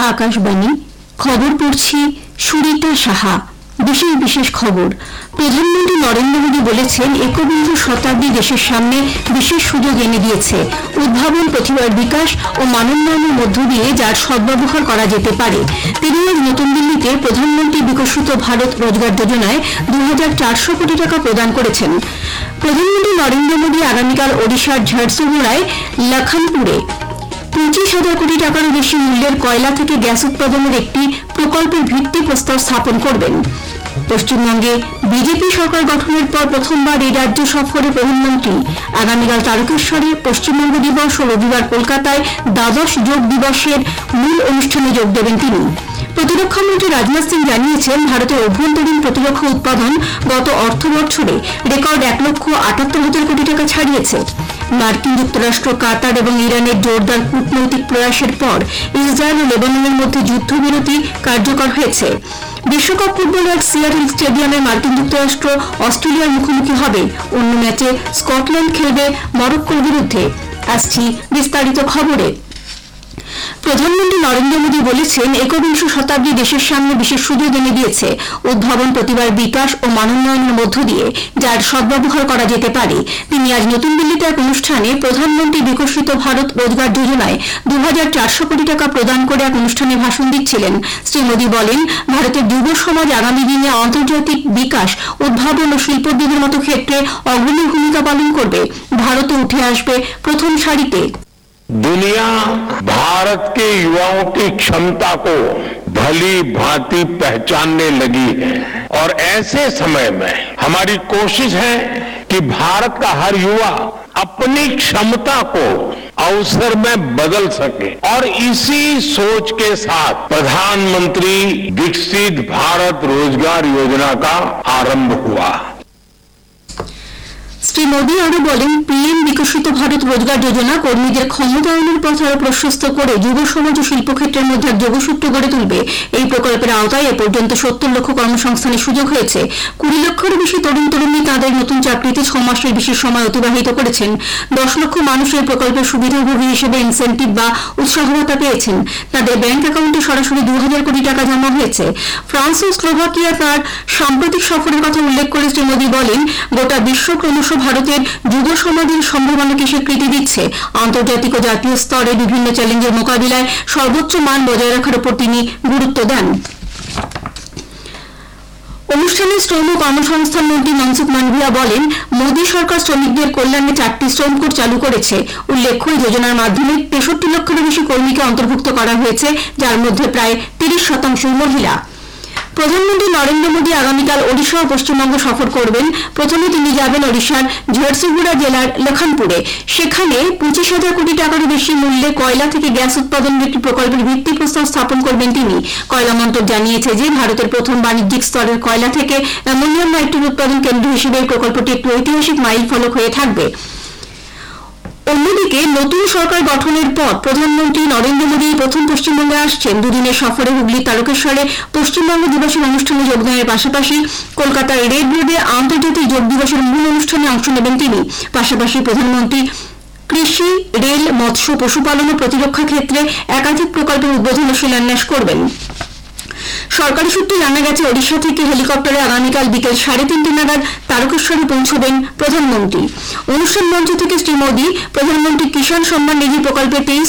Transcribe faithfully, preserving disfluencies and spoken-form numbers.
আকাশবাণী খবর পড়ছি সুরিতা সাহা। বিশেষ বিশেষ খবর। প্রধানমন্ত্রী নরেন্দ্র মোদী বলেছেন, একবিংশ শতাব্দী দেশের সামনে বিশেষ সুযোগ এনে দিয়েছে। উদ্ভাবন, প্রতিভার বিকাশ ও মানোন্নয়নের মধ্য দিয়ে যার সদ্ব্যবহার করা যেতে পারে। তিনি আজ নতুন দিল্লিতে প্রধানমন্ত্রী বিকশিত ভারত রোজগার যোজনায় দু হাজার চারশো কোটি টাকা প্রদান করেছেন। প্রধানমন্ত্রী নরেন্দ্র মোদী আগামীকাল ওড়িশার ঝারসুগুড়ায় লখনপুরে পঁচিশ হাজার কোটি টাকারও বেশি মূল্যের কয়লা থেকে গ্যাস উৎপাদনের একটি প্রকল্পের ভিত্তি প্রস্তর স্থাপন করবেন। পশ্চিমবঙ্গে বিজেপি সরকার গঠনের পর প্রথমবার এই রাজ্য সফরে প্রধানমন্ত্রী। আগামীকাল তারকেশ্বরে পশ্চিমবঙ্গ দিবস ও রবিবার কলকাতায় দ্বাদশ যোগ দিবসের মূল অনুষ্ঠানে যোগ দেবেন তিনি। প্রতিরক্ষামন্ত্রী রাজনাথ সিং জানিয়েছেন, ভারতের অভ্যন্তরীণ প্রতিরক্ষা উৎপাদন গত অর্থ বছরে রেকর্ড এক লক্ষ আটাত্তর হাজার কোটি টাকা ছাড়িয়েছে। মার্কিন যুক্তরাষ্ট্র, কাতার এবং ইরানের জোরদার কূটনৈতিক প্রয়াসের পর ইসরায়েল ও লেবাননের মধ্যে যুদ্ধবিরতি কার্যকর হয়েছে। বিশ্বকাপ ফুটবলে আজ সিয়াটল স্টেডিয়ামে মার্কিন যুক্তরাষ্ট্র অস্ট্রেলিয়ার মুখোমুখি হবে। অন্য ম্যাচে স্কটল্যান্ড খেলবে মরক্কোর বিরুদ্ধে। আসছি বিস্তারিত খবরে। প্রধানমন্ত্রী নরেন্দ্র মোদী বলেছেন, একবিংশ শতাব্দী দেশের সামনে বিশেষ সুযোগ এনে দিয়েছে। উদ্ভাবন, প্রতিভার বিকাশ ও মানোন্নয়নের মধ্য দিয়ে যার সদ্ব্যবহার করা যেতে পারে। তিনি আজ নতুন দিল্লিতে এক অনুষ্ঠানে প্রধানমন্ত্রী বিকশিত ভারত রোজগার যোজনায় দু হাজার চারশো কোটি টাকা প্রদান করে এক অনুষ্ঠানে ভাষণ দিচ্ছিলেন। শ্রী মোদী বলেন, ভারতের যুব সমাজ আগামী দিনে আন্তর্জাতিক বিকাশ, উদ্ভাবন ও শিল্পোদ্যোগের মতো ক্ষেত্রে অগ্রণী ভূমিকা পালন করবে। ভারতও উঠে আসবে প্রথম সারিতে। दुनिया भारत के युवाओं की क्षमता को भली भांति पहचानने लगी है और ऐसे समय में हमारी कोशिश है कि भारत का हर युवा अपनी क्षमता को अवसर में बदल सके और इसी सोच के साथ प्रधानमंत्री विकसित भारत रोजगार योजना का आरंभ हुआ। শ্রী মোদী আরো বলেন, পিএম বিকশিত ভারত রোজগার যোজনা কর্মীদের ক্ষমতায়নের পথ আরো প্রশস্ত করে যুব সমাজ ও শিল্পক্ষেত্রের মধ্যে এক যোগসূত্র গড়ে তুলবে। এই প্রকল্পের আওতায় এ পর্যন্ত সত্তর লক্ষ কর্মসংস্থানের সুযোগ হয়েছে। কুড়ি লক্ষেরও বেশি তরুণ তরুণী তাদের নতুন চাকরিতে ছ মাসের বেশি সময় অতিবাহিত করেছেন। দশ লক্ষ মানুষ এই প্রকল্পের সুবিধাভোগী হিসেবে ইনসেন্টিভ বা উৎসাহ ভাতা পেয়েছেন। তাদের ব্যাংক অ্যাকাউন্টে সরাসরি দু হাজার কোটি টাকা জমা হয়েছে। ফ্রান্স ও স্লোভাকিয়া তার সাম্প্রতিক সফরের কথা উল্লেখ করে শ্রী মোদী বলেন, গোটা বিশ্ব ক্রমশ ভারতের যুব সমাজের সম্ভাবনাকে স্বীকৃতি দিচ্ছে। আন্তর্জাতিক ও জাতীয় স্তরে বিভিন্ন চ্যালেঞ্জের মোকাবিলায় সর্বোচ্চ মান বজায় রাখার উপর তিনি গুরুত্ব দেন। অনুষ্ঠানে শ্রম ও কর্মসংস্থান মন্ত্রী মনসুখ মান্ডভিয়া বলেন, মোদী সরকার শ্রমিকদের কল্যাণে চারটি শ্রম কোড চালু করেছে। উল্লেখ্য, এই যোজনার মাধ্যমে তেষট্টি লক্ষেরও বেশি কর্মীকে অন্তর্ভুক্ত করা হয়েছে, যার মধ্যে প্রায় তিরিশ শতাংশই মহিলা। প্রধানমন্ত্রী নরেন্দ্র মোদী আগামীকাল ওড়িশা ও পশ্চিমবঙ্গ সফর করবেন। প্রথমে তিনি যাবেন ওড়িশার ঝারসুগুড়া জেলার লখনপুরে। সেখানে পঁচিশ হাজার কোটি টাকারও বেশি মূল্যে কয়লা থেকে গ্যাস উৎপাদনের একটি প্রকল্পের ভিত্তি প্রস্তর স্থাপন করবেন তিনি। কয়লা মন্ত্রক জানিয়েছে যে, ভারতের প্রথম বাণিজ্যিক স্তরের কয়লা থেকে অ্যামোনিয়াম নাইট্রেট উৎপাদন কেন্দ্র হিসেবে এই প্রকল্পটি একটি ঐতিহাসিক মাইল ফলক হয়ে থাকবে। অন্যদিকে নতুন সরকার গঠনের পর প্রধানমন্ত্রী নরেন্দ্র মোদী প্রথম পশ্চিমবঙ্গে আসছেন। দুদিনের সফরে হুগলির তারকেশ্বরে পশ্চিমবঙ্গ দিবসের অনুষ্ঠানে যোগদানের পাশাপাশি কলকাতার রেড রোডে আন্তর্জাতিক যোগ দিবসের মূল অনুষ্ঠানে অংশ নেবেন তিনি। পাশাপাশি প্রধানমন্ত্রী কৃষি, রেল, মৎস্য, পশুপালন ও প্রতিরক্ষা ক্ষেত্রে একাধিক প্রকল্পের উদ্বোধন ও শিলান্যাস করবেন। সরকারি সূত্রে জানা গেছে, ওড়িশা থেকে হেলিকপ্টারে আগামীকাল বিকেল সাড়ে তিনটে নাগাদ তারকেশ্বরে পৌঁছবেন প্রধানমন্ত্রী। অনুষ্ঠান মঞ্চ থেকে শ্রী মোদী প্রধানমন্ত্রী কিষাণ সম্মান নিধি প্রকল্পে তেইশ